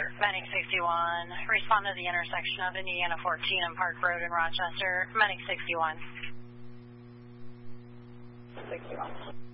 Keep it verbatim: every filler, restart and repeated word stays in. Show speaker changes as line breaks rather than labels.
there.
Medic sixty-one, respond to the intersection of Indiana fourteen and Park Road in Rochester. Medic sixty-one.
sixty-one.